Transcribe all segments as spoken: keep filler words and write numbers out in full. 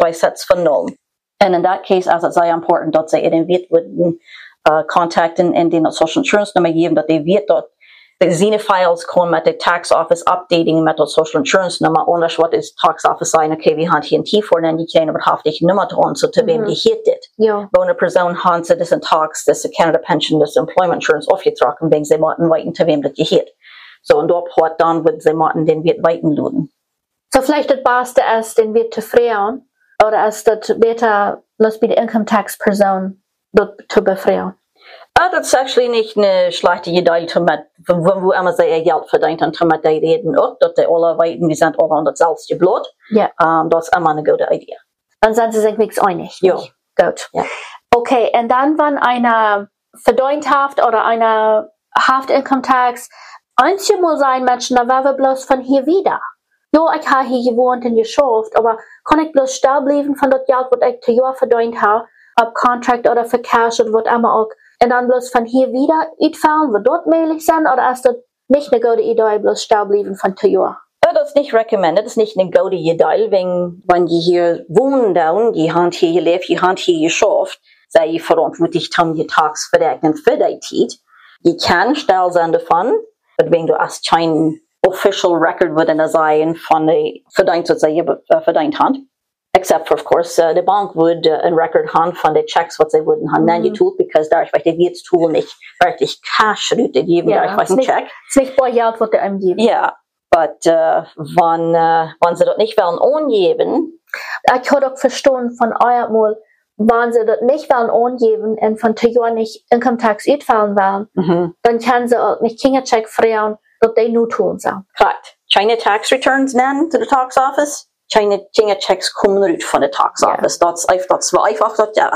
drei Sets von Null. And in that case, as it's very important, that they in vet would uh, contact in, in the social insurance number geben, that they vet that the Xena files come at the tax office updating met social insurance number, only what is tax office sign, okay, we hand T N T for, and then you can have half the number on, so to be able to hit it. Yeah. But a person hands it is in tax, this Canada pension, this employment insurance, off you truck and things they might waiting to be able to hit. So, und dort what dann wird sie machen, den wird weiten luden. So vielleicht das Beste ist, den wird zu freuen, oder ist das besser, los bei der Income Tax Person dort zu befreien? Ah, das ist actually nicht eine schlechte Idee, mit, wo, wo immer sie ihr Geld verdient und mit die reden auch, dass die alle weiten, wir sind alle an das selbst Blut. Ja. Um, das ist immer eine gute Idee. Dann sind sie sich nichts einig. Ja. Gut. Ja. Okay, und dann, wenn eine Verdienthaft oder eine Haft-Income Tax einzige Mal sein, Menschen, da wäre wir bloß von hier wieder. Ja, ich habe hier gewohnt und geschafft, aber kann ich bloß stehen bleiben von das Geld, was ich zu Jahr verdient habe, ob Contract oder für Cash oder was immer auch, und dann bloß von hier wieder uitfallen, wo dort möglich sind, oder ist das nicht eine gute Idee, bloß stehen bleiben von zu Jahr? Ja, das ist nicht recommended, das ist nicht eine gute Idee, wenn, wenn die hier wohnen, dann, die haben hier gelebt, die haben hier geschafft, sei verantwortlich, haben die Tax verrechnet für die Zeit. Die kann still sein davon, wenn du als kein official record würde da sein von der verdient, was sie verdient haben. Except for, of course, uh, die Bank würde uh, ein Record haben von den Checks, was sie würden haben, mm. getoolt, because da ich weiß, die wird das Tool nicht wirklich Cash rüte geben, ja, da ich weiß ein Check. Es ist nicht bei Geld, was die einem geben. Ja, aber uh, wenn, uh, wenn sie das nicht wollen angeben. Ich kann auch verstehen von euer Mal, wenn sie das nicht wollen angeben und von zwei Jahren nicht Income Tax uitfallen wollen, Mhm. dann können sie auch nicht Kindercheck freien, dass die nur tun sollen. Correct. China tax returns nennen to the tax office. China China checks kommen ut von der tax office. Yeah. Das einfach das war einfach das ja.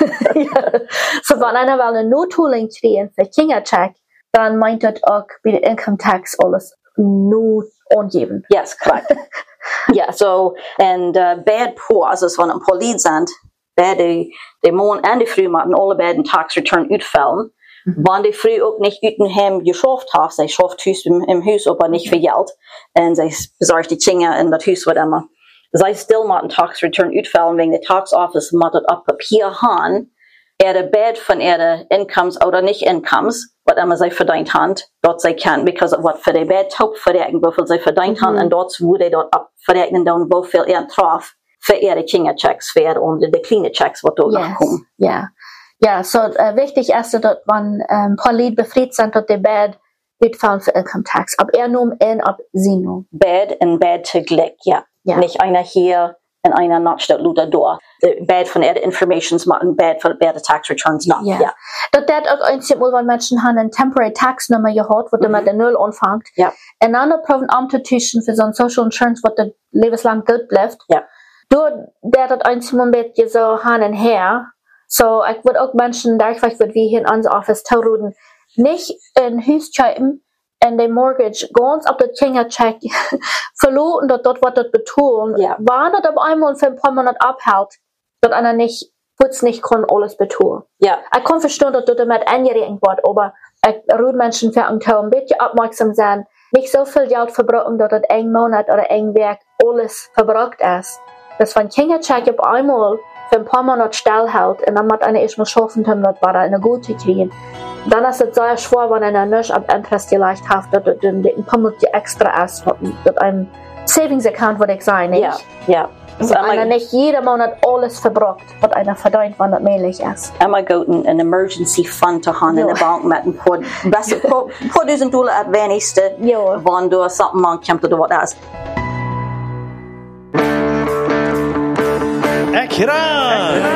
Yeah. So wenn einer will eine Notholing kriegen für Kindercheck, dann meint das auch bei der Income Tax alles nur angeben. Yes, correct. Yeah, so and uh, bad poor, also wenn ein paar Leads sind, bad die die Morgen und die Früh machen alle beiden tax return utfallen. Mhm. Wenn die Früh auch nicht üten haben geschafft haben, sie schafft Haus im, im Haus, aber nicht für Geld, und sie besorgt die Kinder in das Haus, was immer. Sie still machen tax return utfallen, wegen der tax office macht das auf Papier haben, er der Bad von ihre Incomes oder nicht Incomes, was immer sie verdient haben, dort sie kann, because of what für die Bad Taup verrechnen, wie viel sie verdient haben, und dort wurde dort ab verrechnen, dann wie viel er traf für ihre Kinderchecks, für ihre und die kleine Checks, was dort yes. kommen. Ja, ja, so uh, wichtig ist, dass man um, paar Leute befriedigt sind, dass die Bad mitfallen für Income Tax, ob er nun und ob sie nun. Bad und Bad zugleich, ja. Ja. Nicht einer hier und einer not statt Luther da. Bad von ihre Informations machen, bad von ihre Tax Returns noch. Ja. Ja. Das hat auch ein Mal, wenn Menschen haben eine Temporary Tax Nummer gehabt, wo mhm. mit der Null anfängt. Ja. Und dann brauchen Amte tischen für so ein Social Insurance, was der lebenslang gut bleibt. Ja. Dort hat das ein Mal ein bisschen so hin und her. So, ich würde auch Menschen, da ich weiß, wie wir hier in unserem Office tauchen, nicht in Haus schreiben, en de mortgage ganz op de Kindercheck verloren, dat dat wat dat betonen, ja. Wann dat op einmal für ein paar Monate abhält, dat einer nicht, kurz nicht kann alles betonen. Ja. Ich kann verstehen, dass du damit angeregt wird, aber ich rufe Menschen für ein ein bisschen aufmerksam sein, nicht so viel Geld verbrauchen, dass das ein Monat oder ein Werk alles verbraucht ist. Das von Kindercheck auf einmal für ein paar Monate stillhält und dann muss einer erstmal schaffen, das war da eine gute kriegen. Dann ist es sehr schwer, wenn einer nicht ab Interest vielleicht hat, dass das ein paar Monate extra ist, dass ein Savings Account würde ich sein, nicht? Ja, ja. Also so einer nicht jeden Monat alles verbraucht, was einer verdient, wenn das möglich ist. Einmal geht ein Emergency Fund zu haben in der Bank mit ein paar, besser, paar, paar Dutzend Dollar ab wenigste, wenn du something ankommt oder was ist. Ekran!